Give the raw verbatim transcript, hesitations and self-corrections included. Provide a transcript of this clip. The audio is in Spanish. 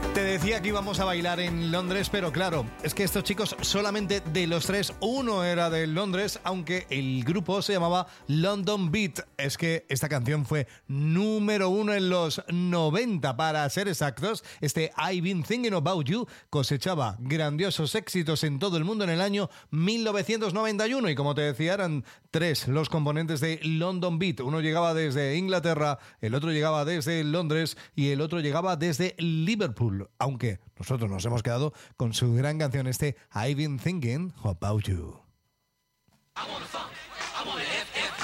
Te decía que íbamos a bailar en Londres, pero claro, es que estos chicos solamente de los tres, uno era de Londres, aunque el grupo se llamaba London Beat. Es que esta canción fue número uno en los noventa, para ser exactos. Este I've Been Thinking About You cosechaba grandiosos éxitos en todo el mundo en el año mil novecientos noventa y uno, y como te decía, eran tres los componentes de London Beat. Uno llegaba desde Inglaterra, el otro llegaba desde Londres y el otro llegaba desde Liverpool. Aunque nosotros nos hemos quedado con su gran canción, este I've Been Thinking About You. I wanna funk.